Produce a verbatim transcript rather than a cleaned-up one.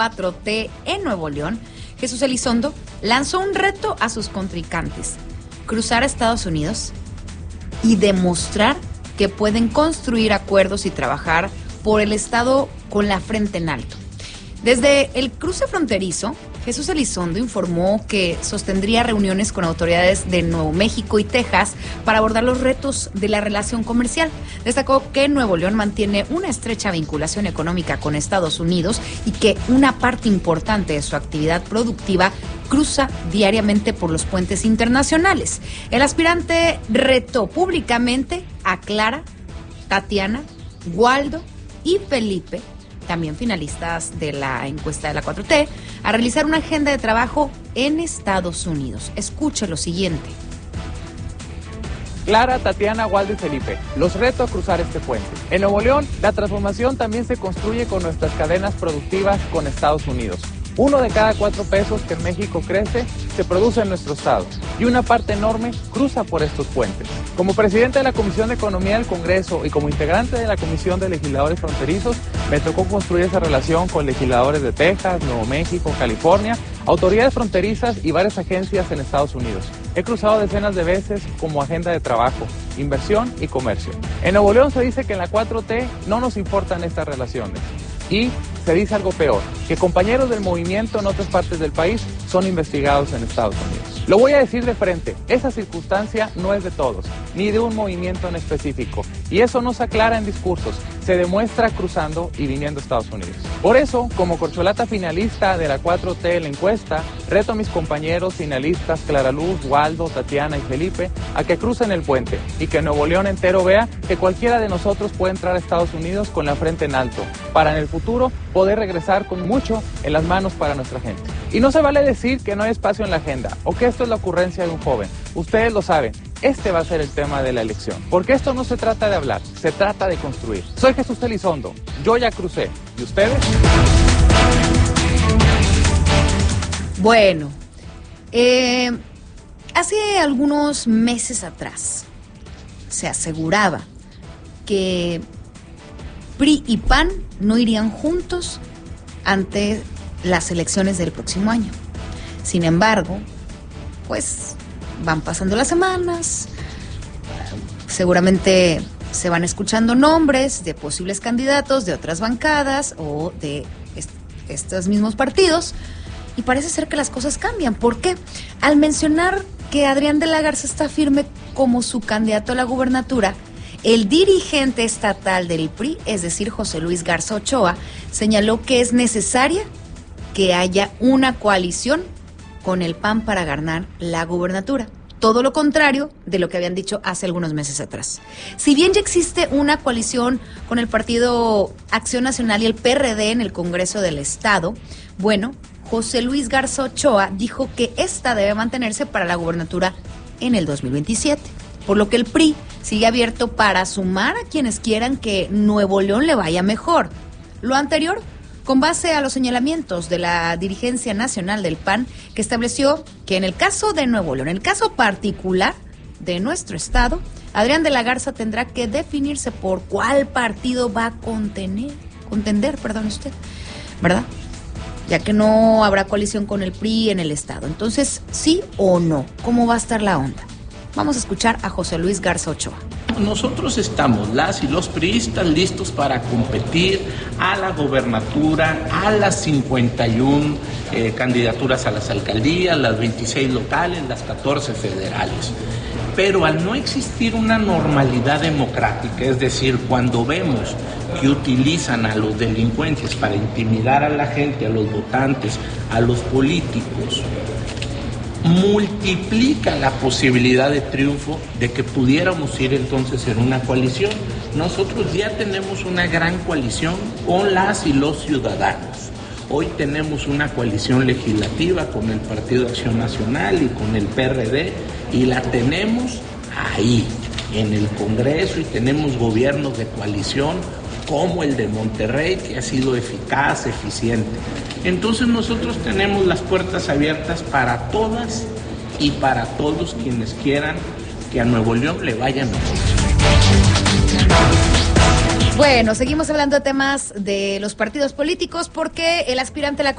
cuatro T en Nuevo León, Jesús Elizondo lanzó un reto a sus contrincantes: cruzar a Estados Unidos y demostrar que pueden construir acuerdos y trabajar por el Estado con la frente en alto. Desde el cruce fronterizo, Jesús Elizondo informó que sostendría reuniones con autoridades de Nuevo México y Texas para abordar los retos de la relación comercial. Destacó que Nuevo León mantiene una estrecha vinculación económica con Estados Unidos y que una parte importante de su actividad productiva cruza diariamente por los puentes internacionales. El aspirante retó públicamente a Clara, Tatiana, Waldo y Felipe, también finalistas de la encuesta de la cuatro T, a realizar una agenda de trabajo en Estados Unidos. Escuche lo siguiente. Clara, Tatiana, Waldo y Felipe, los reto a cruzar este puente. En Nuevo León, la transformación también se construye con nuestras cadenas productivas con Estados Unidos. Uno de cada cuatro pesos que en México crece se produce en nuestro estado y una parte enorme cruza por estos puentes. Como presidente de la Comisión de Economía del Congreso y como integrante de la Comisión de Legisladores Fronterizos, me tocó construir esa relación con legisladores de Texas, Nuevo México, California, autoridades fronterizas y varias agencias en Estados Unidos. He cruzado decenas de veces como agenda de trabajo, inversión y comercio. En Nuevo León se dice que en la cuatro T no nos importan estas relaciones. Y se dice algo peor, que compañeros del movimiento en otras partes del país son investigados en Estados Unidos. Lo voy a decir de frente, esa circunstancia no es de todos, ni de un movimiento en específico. Y eso no se aclara en discursos, se demuestra cruzando y viniendo a Estados Unidos. Por eso, como corcholata finalista de la cuatro T en la encuesta, reto a mis compañeros finalistas Clara Luz, Waldo, Tatiana y Felipe a que crucen el puente y que Nuevo León entero vea que cualquiera de nosotros puede entrar a Estados Unidos con la frente en alto, para en el futuro poder regresar con mucho en las manos para nuestra gente. Y no se vale decir que no hay espacio en la agenda o que esto es la ocurrencia de un joven. Ustedes lo saben, este va a ser el tema de la elección. Porque esto no se trata de hablar, se trata de construir. Soy Jesús Elizondo, yo ya crucé. ¿Y ustedes? Bueno, eh, hace algunos meses atrás se aseguraba que P R I y P A N no irían juntos ante las elecciones del próximo año. Sin embargo, pues van pasando las semanas, seguramente se van escuchando nombres de posibles candidatos de otras bancadas o de est- estos mismos partidos, y parece ser que las cosas cambian. ¿Por qué? Al mencionar que Adrián de la Garza está firme como su candidato a la gubernatura, el dirigente estatal del P R I, es decir, José Luis Garza Ochoa, señaló que es necesaria que haya una coalición con el P A N para ganar la gubernatura. Todo lo contrario de lo que habían dicho hace algunos meses atrás. Si bien ya existe una coalición con el Partido Acción Nacional y el P R D en el Congreso del Estado, bueno, José Luis Garza Ochoa dijo que esta debe mantenerse para la gubernatura en el dos mil veintisiete. Por lo que el P R I sigue abierto para sumar a quienes quieran que Nuevo León le vaya mejor. Lo anterior con base a los señalamientos de la dirigencia nacional del P A N, que estableció que en el caso de Nuevo León, en el caso particular de nuestro estado, Adrián de la Garza tendrá que definirse por cuál partido va a contener, contender, perdón usted, ¿verdad? Ya que no habrá coalición con el P R I en el estado. Entonces, ¿sí o no? ¿Cómo va a estar la onda? Vamos a escuchar a José Luis Garza Ochoa. Nosotros estamos, las y los priistas, listos para competir a la gobernatura, a las cincuenta y una eh, candidaturas a las alcaldías, las veintiséis locales, las catorce federales. Pero al no existir una normalidad democrática, es decir, cuando vemos que utilizan a los delincuentes para intimidar a la gente, a los votantes, a los políticos, multiplica la posibilidad de triunfo de que pudiéramos ir entonces en una coalición. Nosotros ya tenemos una gran coalición con las y los ciudadanos. Hoy tenemos una coalición legislativa con el Partido Acción Nacional y con el P R D, y la tenemos ahí, en el Congreso, y tenemos gobiernos de coalición como el de Monterrey, que ha sido eficaz, eficiente. Entonces nosotros tenemos las puertas abiertas para todas y para todos quienes quieran que a Nuevo León le vaya mejor. Bueno, seguimos hablando de temas de los partidos políticos porque el aspirante a la